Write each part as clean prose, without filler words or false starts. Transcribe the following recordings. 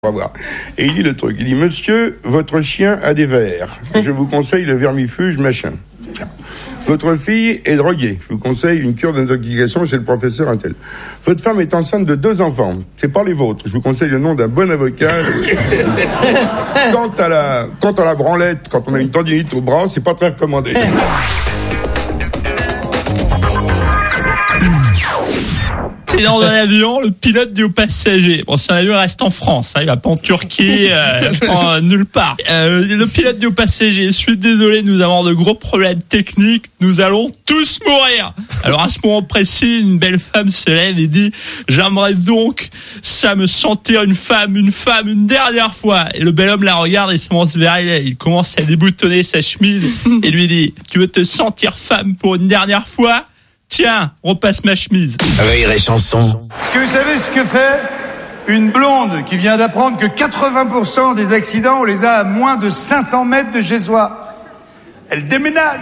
On va voir. Et il dit le truc, il dit: monsieur, votre chien a des vers. Je vous conseille le vermifuge machin. Tiens. Votre fille est droguée. Je vous conseille une cure d'intoxication chez le professeur Intel. Votre femme est enceinte de 2 enfants. C'est pas les vôtres. Je vous conseille le nom d'un bon avocat. Quant à la branlette, quand on a une tendinite au bras, c'est pas très recommandé. C'est dans un avion, le pilote dit aux passagers, bon, si un avion reste en France, il va pas en Turquie, nulle part. Le pilote dit aux passagers: je suis désolé, nous avons de gros problèmes techniques, nous allons tous mourir. Alors à ce moment précis, une belle femme se lève et dit: j'aimerais donc ça me sentir une femme une dernière fois. Et le bel homme la regarde et se monte vers elle, il commence à déboutonner sa chemise et lui dit: tu veux te sentir femme pour une dernière fois? Tiens, repasse ma chemise. Rire et chanson. Est-ce que vous savez ce que fait une blonde qui vient d'apprendre que 80% des accidents, on les a à moins de 500 mètres de chez soi? Elle déménage.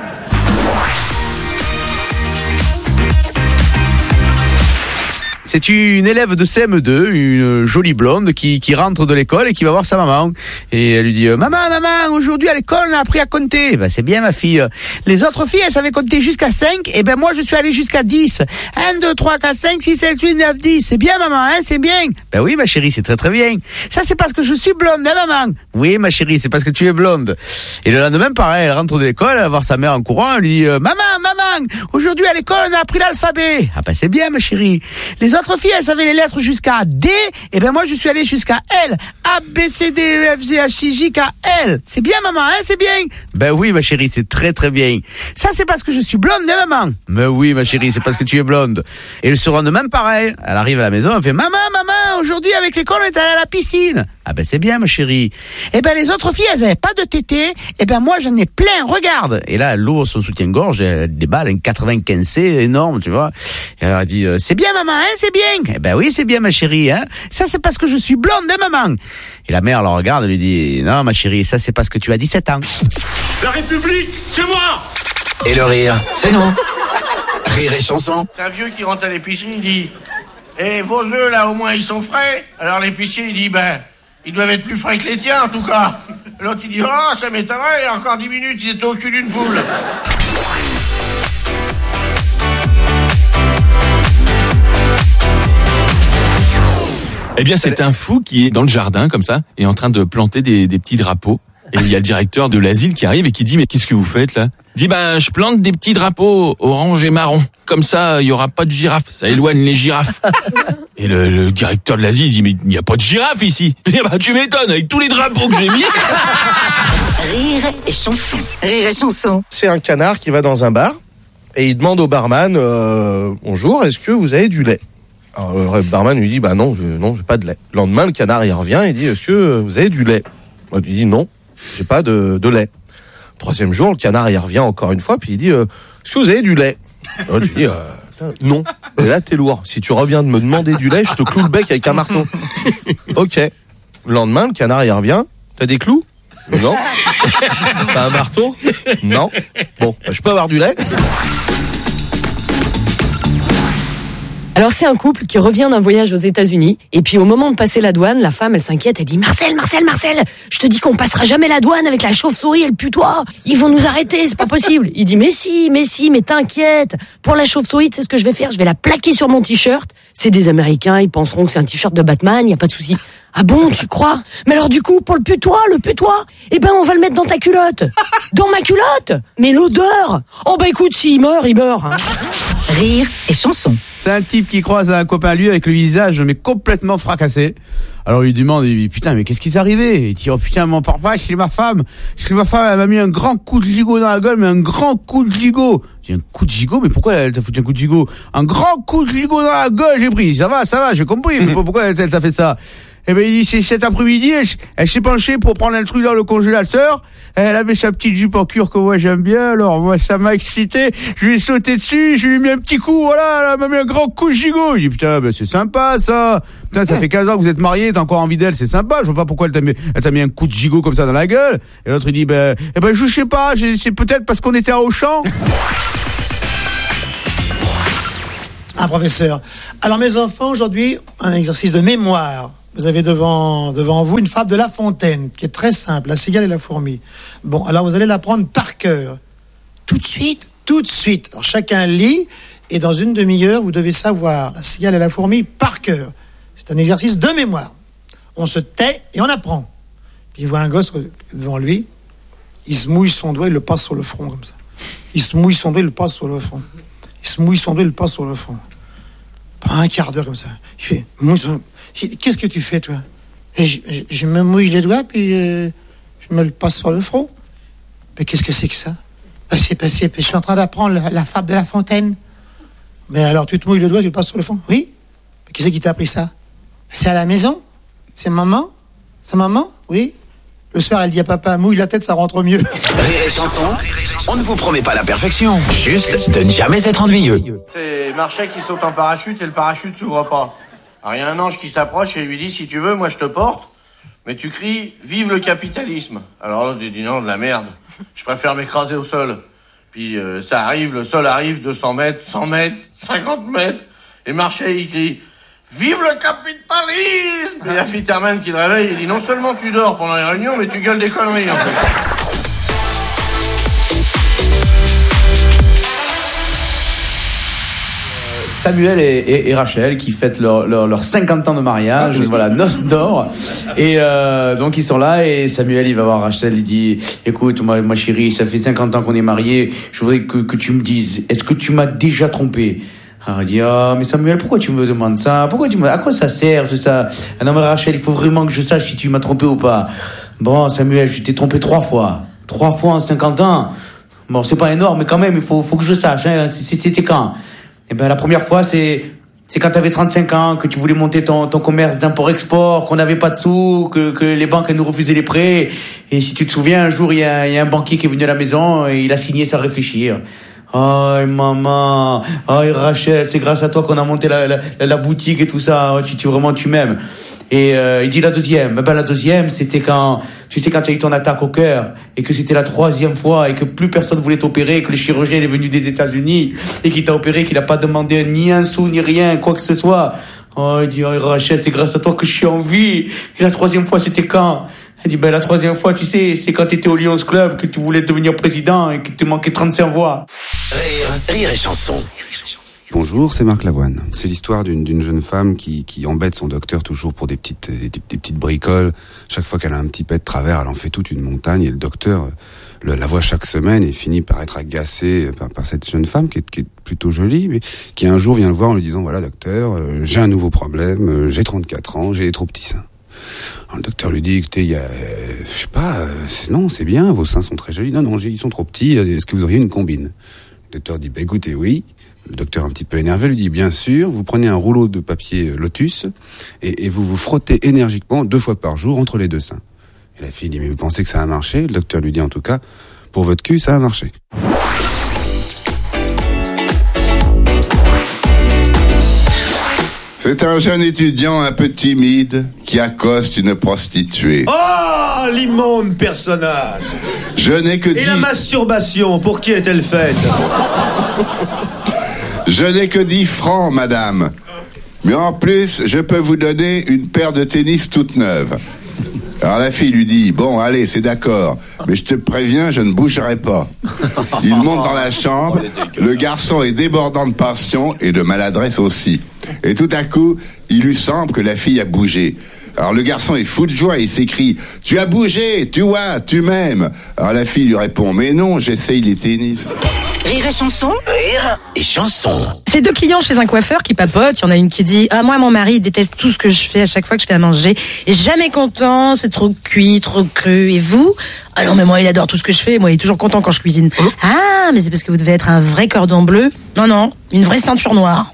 C'est une élève de CM2, une jolie blonde qui rentre de l'école et qui va voir sa maman. Et elle lui dit: maman, aujourd'hui à l'école on a appris à compter. Ben c'est bien ma fille. Les autres filles elles savaient compter jusqu'à 5, et ben moi je suis allé jusqu'à 10. 1, 2, 3, 4, 5, 6, 7, 8, 9, 10. C'est bien maman, hein, c'est bien. Ben oui ma chérie, c'est très très bien. Ça c'est parce que je suis blonde, hein maman? Oui ma chérie, c'est parce que tu es blonde. Et le lendemain pareil, elle rentre de l'école, elle va voir sa mère en courant, elle lui dit: maman, aujourd'hui à l'école on a appris l'alphabet. Ah ben c'est bien ma chérie. Les autres filles, elles savaient les lettres jusqu'à D, et ben moi je suis allé jusqu'à L. A, B, C, D, E, F, G, H, I, J, K, L. C'est bien maman, hein, c'est bien? Ben oui ma chérie, c'est très très bien. Ça c'est parce que je suis blonde, hein maman? Ben oui ma chérie, c'est parce que tu es blonde. Et le surlendemain pareil, elle arrive à la maison, elle fait: maman, aujourd'hui avec l'école on est allé à la piscine. Ah ben c'est bien ma chérie. Et ben les autres filles elles avaient pas de tétés, et ben moi j'en ai plein, regarde. Et là elle ouvre son soutien-gorge, elle déballe un 95C énorme, tu vois. Et elle a dit: c'est bien maman, hein, c'est bien. Eh ben oui c'est bien ma chérie, hein. Ça c'est parce que je suis blonde, hein maman. Et la mère la regarde et lui dit: non ma chérie, ça c'est parce que tu as 17 ans. La République, c'est moi. Et le rire, c'est nous. Rire et chanson. C'est un vieux qui rentre à l'épicerie, il dit: eh, vos œufs là au moins ils sont frais? Alors l'épicier il dit: ben, ils doivent être plus frais que les tiens en tout cas. L'autre il dit: oh ça m'étonnerait, encore 10 minutes ils étaient au cul d'une poule. Eh bien, c'est un fou qui est dans le jardin, comme ça, et en train de planter des petits drapeaux. Et il y a le directeur de l'asile qui arrive et qui dit: mais qu'est-ce que vous faites là? Il dit: ben, je plante des petits drapeaux orange et marron. Comme ça, il y aura pas de girafes. Ça éloigne les girafes. Et le directeur de l'asile dit: mais il n'y a pas de girafes ici. Il dit: bah, tu m'étonnes, avec tous les drapeaux que j'ai mis. Rire et chanson. Rire et chanson. C'est un canard qui va dans un bar et il demande au barman: bonjour, est-ce que vous avez du lait? Alors, le barman lui dit: bah non, j'ai pas de lait. Le lendemain, le canard il revient et dit: est-ce que vous avez du lait? Il dit: non, j'ai pas de lait. 3e jour, le canard il revient encore une fois puis il dit: est-ce que vous avez du lait? Alors, tu dis: non. Et là t'es lourd. Si tu reviens de me demander du lait, je te cloue le bec avec un marteau. Ok. Le lendemain, le canard il revient: t'as des clous? Non. T'as un marteau? Non. Bon, je peux avoir du lait? Alors c'est un couple qui revient d'un voyage aux États-Unis et puis au moment de passer la douane, la femme elle s'inquiète, elle dit: Marcel, je te dis qu'on passera jamais la douane avec la chauve-souris et le putois. Ils vont nous arrêter, c'est pas possible. Il dit: mais si, mais t'inquiète. Pour la chauve-souris, tu sais ce que je vais faire? Je vais la plaquer sur mon t-shirt. C'est des Américains, ils penseront que c'est un t-shirt de Batman, y a pas de souci. Ah bon, tu crois? Mais alors du coup, pour le putois, eh ben on va le mettre dans ta culotte. Dans ma culotte? Mais l'odeur! Oh bah écoute, s'il meurt, il meurt. Hein. Rire et chanson. C'est un type qui croise un copain à lui avec le visage mais complètement fracassé. Alors il lui demande, il dit: putain mais qu'est-ce qui t'est arrivé? Il dit: oh putain mon papa, c'est ma femme, elle m'a mis un grand coup de gigot dans la gueule, mais un grand coup de gigot. J'ai un coup de gigot, mais pourquoi elle t'a foutu un coup de gigot? Un grand coup de gigot dans la gueule j'ai pris. Ça va, j'ai compris, mais pourquoi elle t'a fait ça? Eh ben il dit: c'est cet après-midi, elle s'est penchée pour prendre un truc dans le congélateur. Elle avait sa petite jupe en cuir que moi j'aime bien, alors moi ça m'a excité. Je lui ai sauté dessus, je lui ai mis un petit coup, voilà, elle m'a mis un grand coup de gigot. Il dit: putain, ben c'est sympa ça. Putain, ça fait 15 ans que vous êtes mariés, t'as encore envie d'elle, c'est sympa. Je vois pas pourquoi elle t'a mis un coup de gigot comme ça dans la gueule. Et l'autre il dit: je sais pas, c'est peut-être parce qu'on était à Auchan. Professeur. Alors mes enfants, aujourd'hui, un exercice de mémoire. vous avez devant vous une fable de La Fontaine, qui est très simple, la cigale et la fourmi. Bon, alors vous allez l'apprendre par cœur. Tout de suite. Alors chacun lit, et dans une demi-heure, vous devez savoir la cigale et la fourmi par cœur. C'est un exercice de mémoire. On se tait et on apprend. Puis il voit un gosse devant lui, il se mouille son doigt, il le passe sur le front, comme ça. Il se mouille son doigt, il le passe sur le front. Pendant un quart d'heure, comme ça. Il fait, qu'est-ce que tu fais, toi? Et je me mouille les doigts, puis je me le passe sur le front. Mais qu'est-ce que c'est que ça? Je suis en train d'apprendre la fable de La Fontaine. Mais alors, tu te mouilles le doigt, tu le passes sur le front? Oui. Mais qui c'est qui t'a appris ça? C'est à la maison? C'est maman? C'est maman? Oui. Le soir, elle dit à papa, mouille la tête, ça rentre mieux. Rire et chanson, on ne vous promet pas la perfection, juste de ne jamais être ennuyeux. C'est Marchais qui saute en parachute et le parachute s'ouvre pas. Alors il y a un ange qui s'approche et lui dit, si tu veux, moi je te porte, mais tu cries, vive le capitalisme. Alors l'autre dit, non, de la merde, je préfère m'écraser au sol. Puis ça arrive, le sol arrive, 200 mètres, 100 mètres, 50 mètres, et Marchais il crie, vive le capitalisme! Et la fille Terman qui le réveille, il dit, non seulement tu dors pendant les réunions, mais tu gueules des conneries en fait. Samuel et Rachel qui fêtent leurs 50 ans de mariage, voilà, noces d'or. Et donc ils sont là et Samuel il va voir Rachel, il dit écoute ma chérie, ça fait 50 ans qu'on est mariés, je voudrais que tu me dises, est-ce que tu m'as déjà trompé? Alors il dit mais Samuel, pourquoi tu me demandes ça? À quoi ça sert tout ça? Ah non mais Rachel, il faut vraiment que je sache si tu m'as trompé ou pas. Bon Samuel, je t'ai trompé 3 fois. 3 fois en 50 ans. Bon, c'est pas énorme mais quand même il faut que je sache, hein, c'était quand? Eh ben la première fois c'est quand t'avais 35 ans, que tu voulais monter ton commerce d'import-export, qu'on n'avait pas de sous, que les banques elles nous refusaient les prêts. Et si tu te souviens, un jour il y a un banquier qui est venu à la maison et il a signé sans réfléchir. Oh maman, oh Rachel, c'est grâce à toi qu'on a monté la boutique et tout ça. Oh, tu m'aimes. Et il dit la deuxième, c'était quand tu as eu ton attaque au cœur et que c'était la 3e fois et que plus personne voulait t'opérer, que le chirurgien est venu des États-Unis et qu'il t'a opéré, qu'il a pas demandé ni un sou ni rien, quoi que ce soit. Oh, il dit Rachel, c'est grâce à toi que je suis en vie. Et la 3e fois, c'était quand? Elle dit la 3e fois, tu sais, c'est quand t'étais au Lions Club, que tu voulais devenir président et que te manquait 35 voix. Rire et chanson. Bonjour, c'est Marc Lavoine. C'est l'histoire d'une jeune femme qui embête son docteur toujours pour des petites bricoles. Chaque fois qu'elle a un petit pet de travers, elle en fait toute une montagne et le docteur la voit chaque semaine et finit par être agacé par cette jeune femme qui est plutôt jolie, mais qui un jour vient le voir en lui disant voilà docteur, j'ai un nouveau problème, j'ai 34 ans, j'ai des trop petits seins. Alors, le docteur lui dit écoutez, je sais pas, c'est bien, vos seins sont très jolis. Non, ils sont trop petits, est-ce que vous auriez une combine? Le docteur dit écoutez, oui. Le docteur, un petit peu énervé, lui dit bien sûr, vous prenez un rouleau de papier Lotus et vous vous frottez énergiquement 2 fois par jour entre les 2 seins. Et la fille dit mais vous pensez que ça a marché? Le docteur lui dit en tout cas, pour votre cul, ça a marché. C'est un jeune étudiant un peu timide qui accoste une prostituée. Oh, l'immonde personnage! Je n'ai que Et la masturbation, pour qui est-elle faite? Je n'ai que 10 francs, madame. Mais en plus, je peux vous donner une paire de tennis toute neuve. Alors la fille lui dit, bon, allez, c'est d'accord, mais je te préviens, je ne bougerai pas. Il monte dans la chambre, le garçon est débordant de passion et de maladresse aussi. Et tout à coup, il lui semble que la fille a bougé. Alors le garçon est fou de joie, il s'écrie « Tu as bougé, tu vois, tu m'aimes !» Alors la fille lui répond « Mais non, j'essaye les tennis. » Rire et chanson. Rire et chanson. C'est 2 clients chez un coiffeur qui papotent. Il y en a une qui dit moi mon mari déteste tout ce que je fais à chaque fois que je fais à manger. Et jamais content, c'est trop cuit, trop cru. Et vous? Ah non mais moi il adore tout ce que je fais. Moi il est toujours content quand je cuisine. Ah mais c'est parce que vous devez être un vrai cordon bleu. Non, une vraie ceinture noire.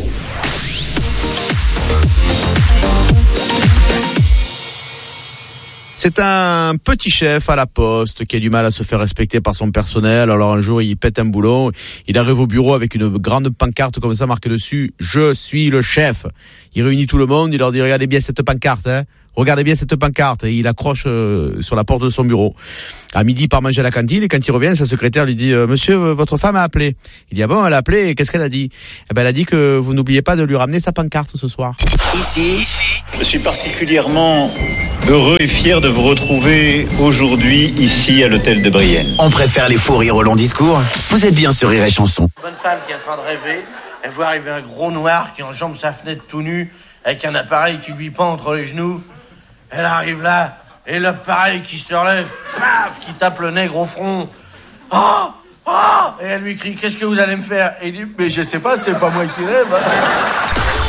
C'est un petit chef à la poste qui a du mal à se faire respecter par son personnel. Alors un jour, il pète un boulon. Il arrive au bureau avec une grande pancarte comme ça marquée dessus « Je suis le chef ». Il réunit tout le monde. Il leur dit « Regardez bien cette pancarte. Hein. regardez bien cette pancarte. Et il accroche sur la porte de son bureau. À midi, il part manger à la cantine et quand il revient, sa secrétaire lui dit monsieur, votre femme a appelé. Il dit ah bon, elle a appelé et qu'est-ce qu'elle a dit? Eh ben elle a dit que vous n'oubliez pas de lui ramener sa pancarte ce soir. Ici, je suis particulièrement heureux et fier de vous retrouver aujourd'hui ici à l'hôtel de Brienne. on préfère les faux rires au long discours. Vous êtes bien sur Rire et Chanson. Bonne femme qui est en train de rêver, elle voit arriver un gros noir qui enjambe sa fenêtre tout nu, avec un appareil qui lui pend entre les genoux. Elle arrive là, et l'appareil qui se relève, paf, qui tape le nègre au front. Oh, oh, et elle lui crie, qu'est-ce que vous allez me faire? Et il dit, mais je sais pas, c'est pas moi qui rêve.